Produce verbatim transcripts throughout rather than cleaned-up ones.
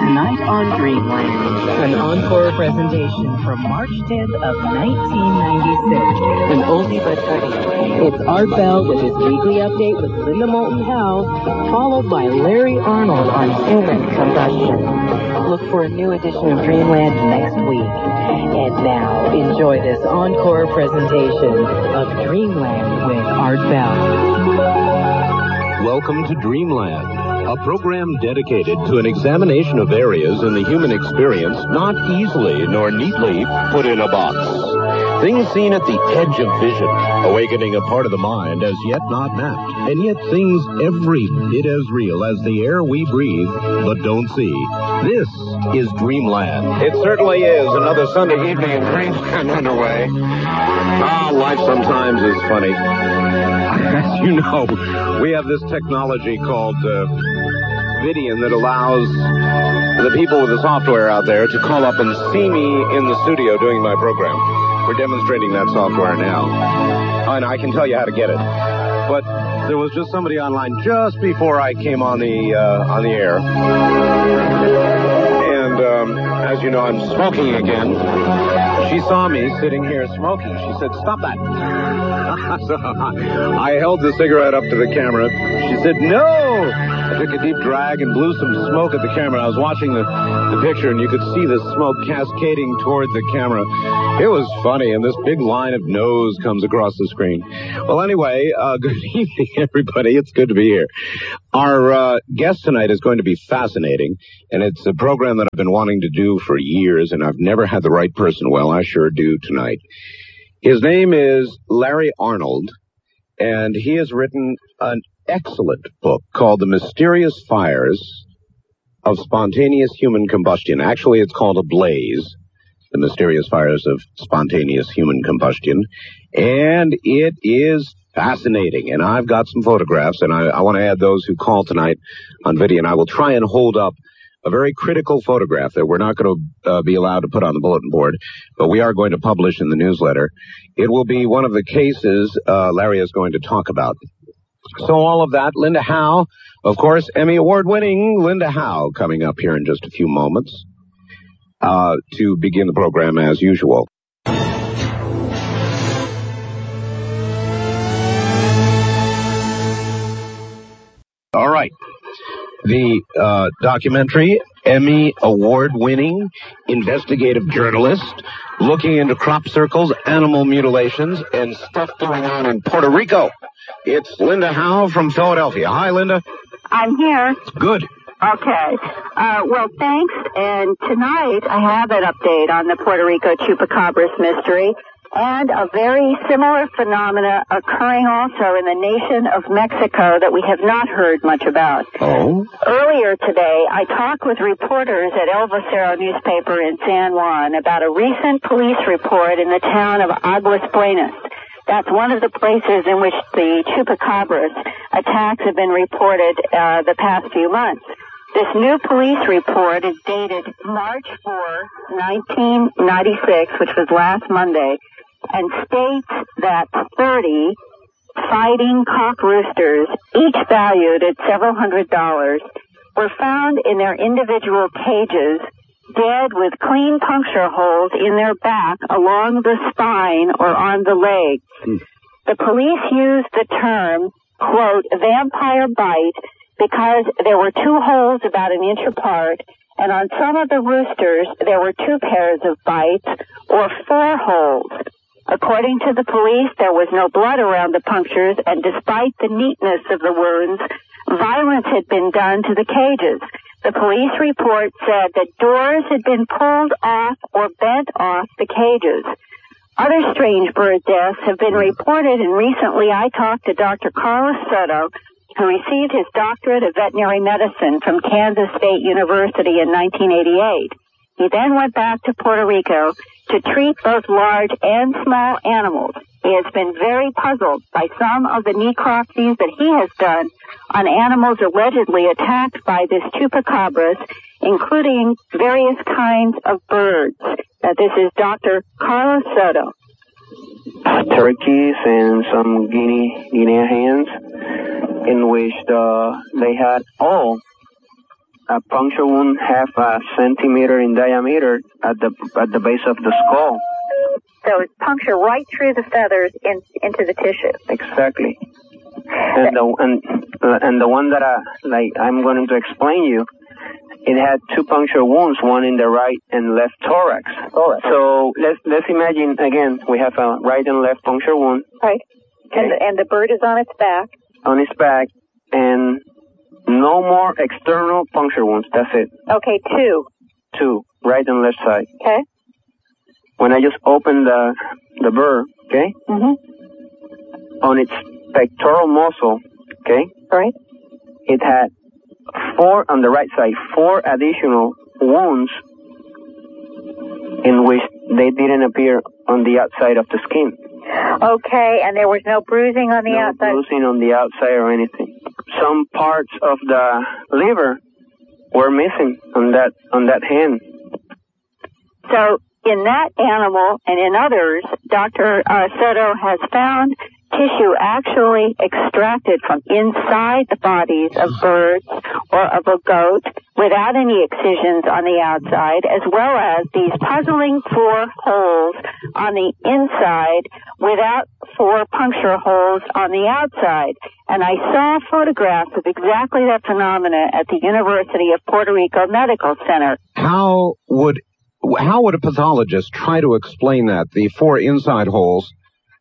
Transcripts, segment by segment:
Tonight on Dreamland, an encore presentation from March tenth of nineteen ninety-six. An oldie but goodie. It's Art Bell with his weekly update with Linda Moulton Howe, followed by Larry Arnold on human combustion. Look for a new edition of Dreamland next week. And now, enjoy this encore presentation of Dreamland with Art Bell. Welcome to Dreamland, a program dedicated to an examination of areas in the human experience not easily nor neatly put in a box. Things seen at the edge of vision, awakening a part of the mind as yet not mapped, and yet things every bit as real as the air we breathe but don't see. This is Dreamland. It certainly is. Another Sunday evening in Dreamland underway. Ah, life sometimes is funny. As you know, we have this technology called uh, Vidian that allows the people with the software out there to call up and see me in the studio doing my program. We're demonstrating that software now. And I can tell you how to get it. But there was just somebody online just before I came on the uh, on the air. And um, as you know, I'm smoking again. She saw me sitting here smoking. She said, "Stop that." So I held the cigarette up to the camera. She said, "No!" I took a deep drag and blew some smoke at the camera. I was watching the, the picture, and you could see the smoke cascading toward the camera. It was funny, and this big line of nose comes across the screen. Well, anyway, uh, good evening, everybody. It's good to be here. Our uh, guest tonight is going to be fascinating, and it's a program that I've been wanting to do for years, and I've never had the right person. Well, I sure do tonight. His name is Larry Arnold, and he has written an excellent book called The Mysterious Fires of Spontaneous Human Combustion. Actually, it's called Ablaze, The Mysterious Fires of Spontaneous Human Combustion, and it is fascinating. And I've got some photographs, and I, I want to add those who call tonight on video, and I will try and hold up a very critical photograph that we're not going to uh, be allowed to put on the bulletin board, but we are going to publish in the newsletter. It will be one of the cases uh, Larry is going to talk about. So all of that, Linda Howe, of course, Emmy Award-winning Linda Howe, coming up here in just a few moments uh, to begin the program as usual. All right. The uh, documentary, Emmy Award-winning investigative journalist looking into crop circles, animal mutilations, and stuff going on in Puerto Rico. It's Linda Howe from Philadelphia. Hi, Linda. I'm here. Good. Okay. Uh, well, thanks. And tonight I have an update on the Puerto Rico Chupacabras mystery and a very similar phenomena occurring also in the nation of Mexico that we have not heard much about. Oh? Earlier today, I talked with reporters at El Vocero newspaper in San Juan about a recent police report in the town of Aguas Buenas. That's one of the places in which the Chupacabras attacks have been reported uh, the past few months. This new police report is dated March fourth, nineteen ninety-six, which was last Monday, and states that thirty fighting cock roosters, each valued at several hundred dollars, were found in their individual cages, dead with clean puncture holes in their back along the spine or on the legs. Mm. The police used the term, quote, vampire bite, because there were two holes about an inch apart, and on some of the roosters there were two pairs of bites or four holes. According to the police, there was no blood around the punctures, and despite the neatness of the wounds, violence had been done to the cages. The police report said that doors had been pulled off or bent off the cages. Other strange bird deaths have been reported, and recently I talked to Doctor Carlos Soto, who received his doctorate of veterinary medicine from Kansas State University in nineteen eighty-eight. He then went back to Puerto Rico to treat both large and small animals. He has been very puzzled by some of the necropsies that he has done on animals allegedly attacked by this chupacabras, including various kinds of birds. Uh, this is Doctor Carlos Soto. Turkeys and some guinea guinea hens, in which uh, they had all a puncture wound half a centimeter in diameter at the at the base of the skull. So it's puncture right through the feathers in, into the tissue. Exactly. And the and uh, and the one that I like I'm going to explain you, it had two puncture wounds, one in the right and left thorax. Thorax. So let's let's imagine again we have a right and left puncture wound. Right. Okay. And the, and the bird is on its back. On its back, and no more external puncture wounds. That's it. Okay, two. Two, right and left side. Okay. When I just opened the the bird, okay, Mhm. on its pectoral muscle, okay, Right. it had four on the right side, four additional wounds in which they didn't appear on the outside of the skin. Okay, and there was no bruising on the No outside. bruising on the outside or anything. Some parts of the liver were missing on that on that hand. So in that animal and in others, Doctor Uh, Soto has found tissue actually extracted from inside the bodies of birds or of a goat without any excisions on the outside, as well as these puzzling four holes on the inside without four puncture holes on the outside. And I saw photographs of exactly that phenomena at the University of Puerto Rico Medical Center. How would how would a pathologist try to explain that, the four inside holes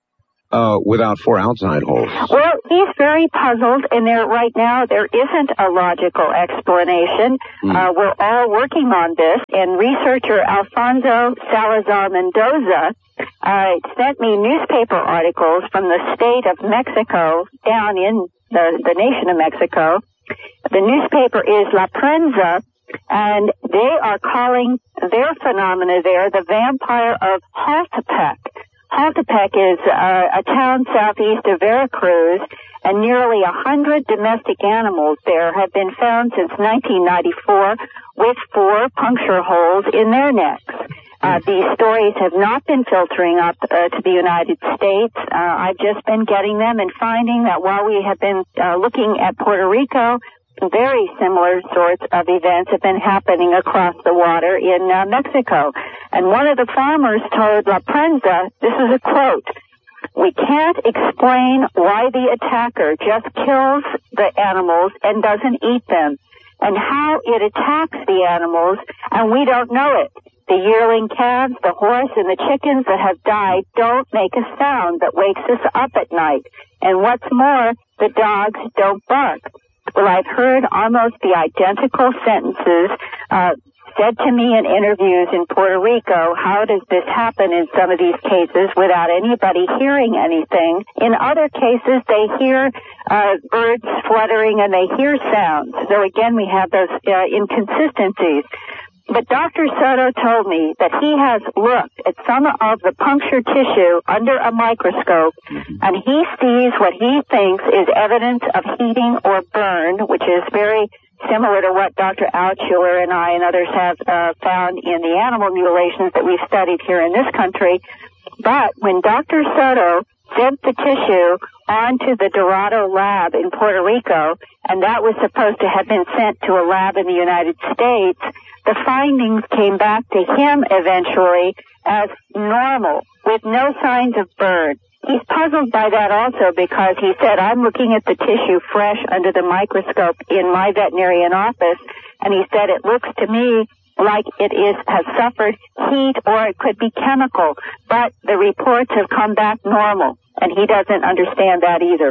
uh, without four outside holes? Well, he's very puzzled, and there right now there isn't a logical explanation. Mm. Uh, we're all working on this, and researcher Alfonso Salazar Mendoza uh, sent me newspaper articles from the state of Mexico down in the, the nation of Mexico. The newspaper is La Prensa, and they are calling their phenomena there the vampire of Jaltepec. Jaltepec is uh, a town southeast of Veracruz, and nearly a hundred domestic animals there have been found since nineteen ninety-four with four puncture holes in their necks. Uh, these stories have not been filtering up uh, to the United States. Uh, I've just been getting them and finding that while we have been uh, looking at Puerto Rico, very similar sorts of events have been happening across the water in uh, Mexico. And one of the farmers told La Prensa, this is a quote, "We can't explain why the attacker just kills the animals and doesn't eat them, and how it attacks the animals, and we don't know it. The yearling calves, the horse, and the chickens that have died don't make a sound that wakes us up at night. And what's more, the dogs don't bark." Well, I've heard almost the identical sentences uh, said to me in interviews in Puerto Rico. How does this happen in some of these cases without anybody hearing anything? In other cases, they hear uh, birds fluttering and they hear sounds. So again, we have those uh, inconsistencies. But Doctor Soto told me that he has looked at some of the punctured tissue under a microscope, and he sees what he thinks is evidence of heating or burn, which is very similar to what Doctor Altshuler and I and others have uh, found in the animal mutilations that we've studied here in this country. But when Doctor Soto sent the tissue onto the Dorado lab in Puerto Rico, and that was supposed to have been sent to a lab in the United States, the findings came back to him eventually as normal, with no signs of burn. He's puzzled by that also because he said, I'm looking at the tissue fresh under the microscope in my veterinarian office, and he said it looks to me like it is has suffered heat or it could be chemical, but the reports have come back normal, and he doesn't understand that either.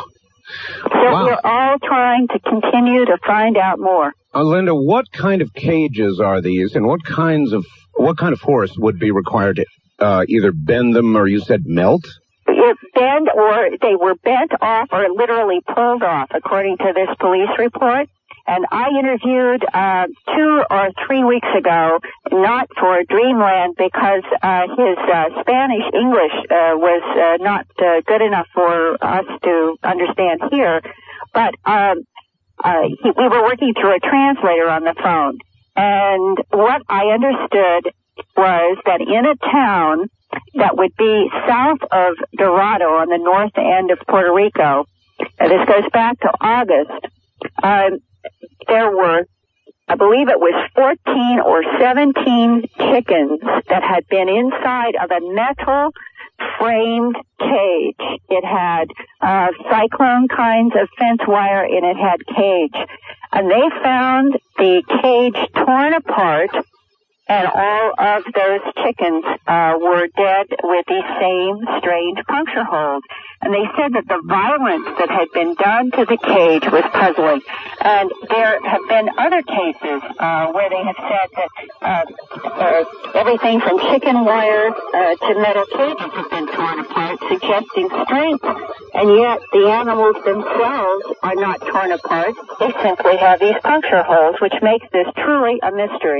So wow. We're all trying to continue to find out more. Uh, Linda, what kind of cages are these, and what kinds of what kind of force would be required to uh, either bend them or you said melt? It bend or they were bent off or literally pulled off, according to this police report. And I interviewed uh, two or three weeks ago, not for Dreamland, because uh, his uh, Spanish English uh, was uh, not uh, good enough for us to understand here. But um, uh, he, we were working through a translator on the phone. And what I understood was that in a town that would be south of Dorado on the north end of Puerto Rico, and this goes back to August, um, there were I believe it was fourteen or seventeen chickens that had been inside of a metal framed cage. It had uh, cyclone kinds of fence wire, and it had cage. And they found the cage torn apart, and all of those chickens uh, were dead with these same strange puncture holes. And they said that the violence that had been done to the cage was puzzling. And there have been other cases uh, where they have said that uh, uh, everything from chicken wire uh, to metal cages have been torn apart, suggesting strength. And yet the animals themselves are not torn apart. They simply have these puncture holes, which makes this truly a mystery.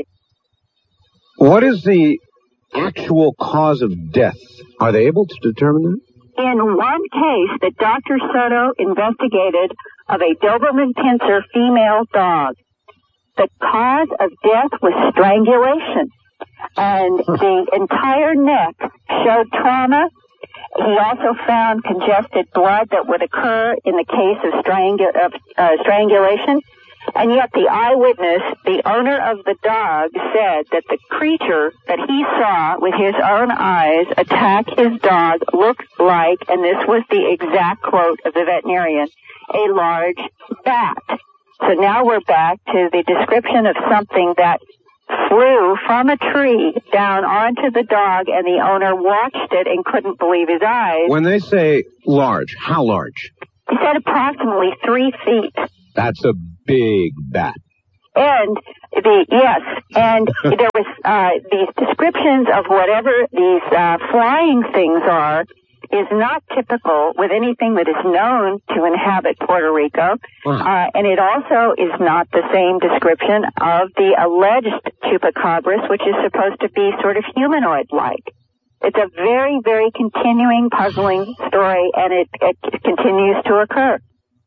What is the actual cause of death? Are they able to determine that? In one case that Doctor Soto investigated of a Doberman Pinscher female dog, the cause of death was strangulation. And the entire neck showed trauma. He also found congested blood that would occur in the case of, strangu- of uh, strangulation. And yet the eyewitness, the owner of the dog, said that the creature that he saw with his own eyes attack his dog looked like, and this was the exact quote of the veterinarian, a large bat. So now we're back to the description of something that flew from a tree down onto the dog, and the owner watched it and couldn't believe his eyes. When they say large, how large? He said approximately three feet. That's a big bat. And the yes, and there was uh, these descriptions of whatever these uh, flying things are is not typical with anything that is known to inhabit Puerto Rico, uh, and it also is not the same description of the alleged chupacabras, which is supposed to be sort of humanoid-like. It's a very, very continuing, puzzling story, and it, it continues to occur.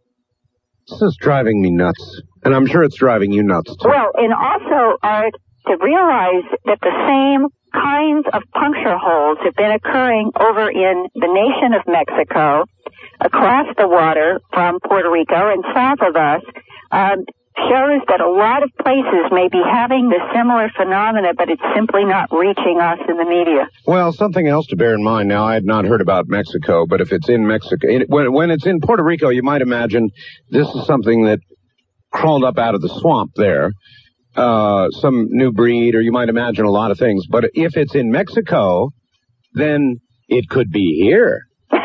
This is driving me nuts, and I'm sure it's driving you nuts, too. Well, and also, Art, to realize that the same kinds of puncture holes have been occurring over in the nation of Mexico, across the water from Puerto Rico and south of us, um, shows that a lot of places may be having this similar phenomena, but it's simply not reaching us in the media. Well, something else to bear in mind. Now, I had not heard about Mexico, but if it's in Mexico, when, when it's in Puerto Rico, you might imagine this is something that crawled up out of the swamp there, uh, some new breed, or you might imagine a lot of things. But if it's in Mexico, then it could be here.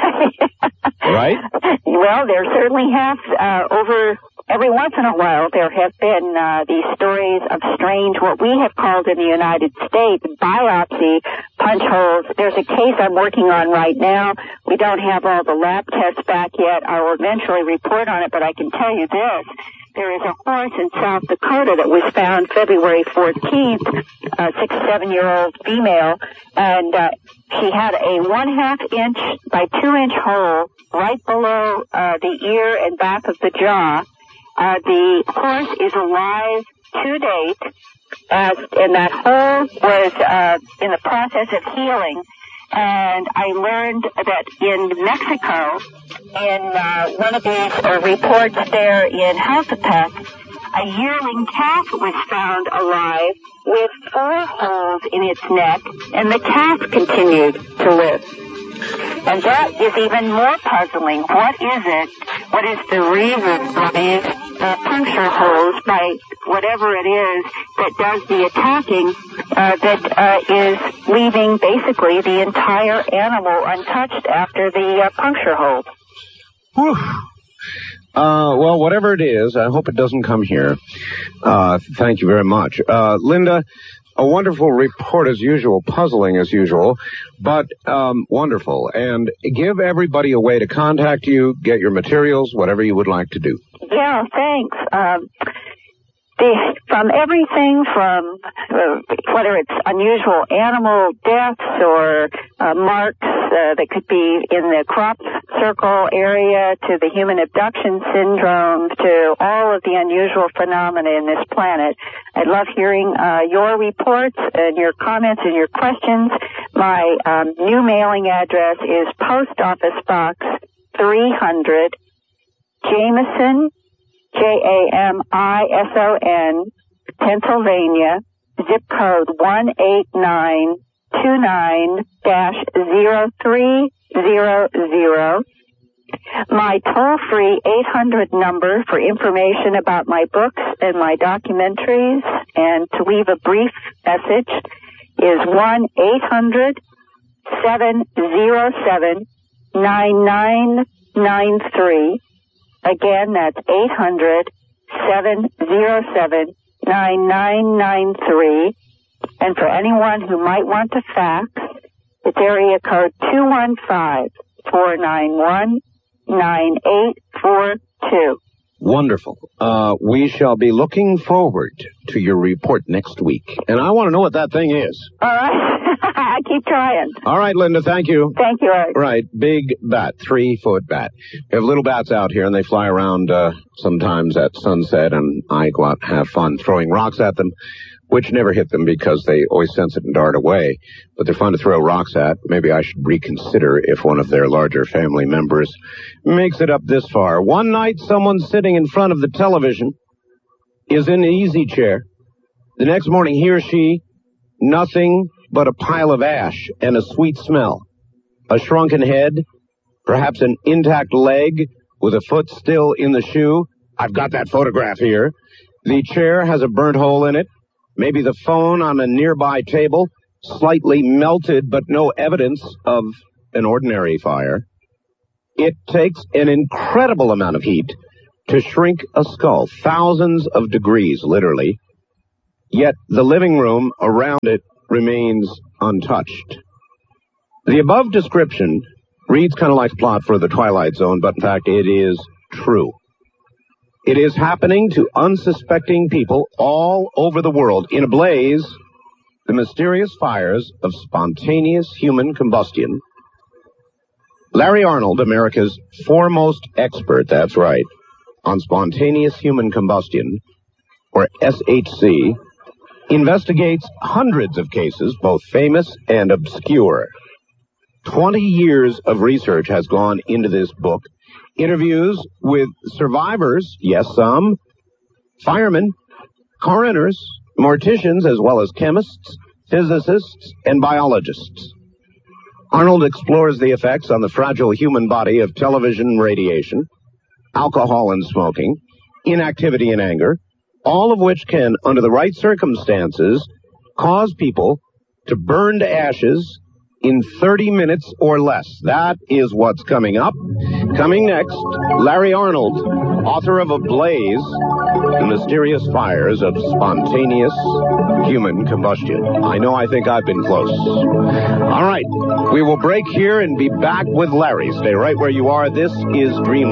Right? Well, there certainly have, uh, over... Every once in a while, there have been uh, these stories of strange, what we have called in the United States, biopsy punch holes. There's a case I'm working on right now. We don't have all the lab tests back yet. I will eventually report on it, but I can tell you this. There is a horse in South Dakota that was found February fourteenth, a six, seven-year-old female, and uh, she had a one-half inch by two-inch hole right below uh, the ear and back of the jaw. Uh, the horse is alive to date, uh, and that hole was uh, in the process of healing. And I learned that in Mexico, in uh, one of these uh, reports there in Jaltepec, a yearling calf was found alive with four holes in its neck, and the calf continued to live. And that is even more puzzling. What is it? What is the reason for these uh, puncture holes by whatever it is that does the attacking uh, that uh, is leaving basically the entire animal untouched after the uh, puncture holes? Whew. Uh, well, whatever it is, I hope it doesn't come here. Uh, thank you very much. Uh, Linda, a wonderful report as usual, puzzling as usual, but um, wonderful. And give everybody a way to contact you, get your materials, whatever you would like to do. Yeah, thanks. Um, the, from everything from uh, whether it's unusual animal deaths or uh, marks uh, that could be in the crop circle area to the human abduction syndrome to all of the unusual phenomena in this planet. I love hearing uh, your reports and your comments and your questions. My um, new mailing address is Post Office Box three hundred, Jameson, J A M I S O N, Pennsylvania, zip code one eight nine two nine dash zero three zero zero. My toll-free eight hundred number for information about my books and my documentaries and to leave a brief message is one eight hundred seven zero seven nine nine nine three. Again, that's eight hundred seven zero seven nine nine nine three. And for anyone who might want to fax, it's area code two one five four nine one nine eight four two. Wonderful. Uh, we shall be looking forward to your report next week. And I want to know what that thing is. All right. I keep trying. All right, Linda, thank you. Thank you, Eric. Right, big bat, three-foot bat. We have little bats out here, and they fly around uh, sometimes at sunset, and I go out and have fun throwing rocks at them, which never hit them because they always sense it and dart away. But they're fun to throw rocks at. Maybe I should reconsider if one of their larger family members makes it up this far. One night, someone sitting in front of the television is in an easy chair. The next morning, he or she, nothing but a pile of ash and a sweet smell. A shrunken head, perhaps an intact leg with a foot still in the shoe. I've got that photograph here. The chair has a burnt hole in it. Maybe the phone on a nearby table, slightly melted, but no evidence of an ordinary fire. It takes an incredible amount of heat to shrink a skull, thousands of degrees, literally. Yet the living room around it remains untouched. The above description reads kind of like a plot for The Twilight Zone, but in fact it is true. It is happening to unsuspecting people all over the world. In a blaze, the mysterious fires of spontaneous human combustion. Larry Arnold, America's foremost expert, that's right, on spontaneous human combustion, or S H C, investigates hundreds of cases, both famous and obscure. Twenty years of research has gone into this book. Interviews with survivors, yes, some, firemen, coroners, morticians, as well as chemists, physicists, and biologists. Arnold explores the effects on the fragile human body of television radiation, alcohol and smoking, inactivity and anger, all of which can, under the right circumstances, cause people to burn to ashes in thirty minutes or less. That is what's coming up. Coming next, Larry Arnold, author of Ablaze, The Mysterious Fires of Spontaneous Human Combustion. I know I think I've been close. All right, we will break here and be back with Larry. Stay right where you are. This is Dreamland.